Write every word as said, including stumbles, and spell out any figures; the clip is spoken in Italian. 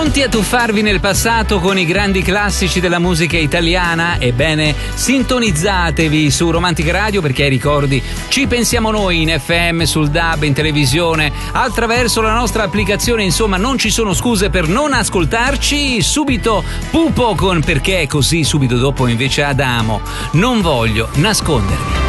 Pronti a tuffarvi nel passato con i grandi classici della musica italiana? Ebbene, sintonizzatevi su Romantica Radio, perché ai ricordi ci pensiamo noi in F M, sul D A B, in televisione, attraverso la nostra applicazione. Insomma, non ci sono scuse per non ascoltarci. Subito Pupo con Perché è così, subito dopo invece Adamo, Non voglio nascondermi.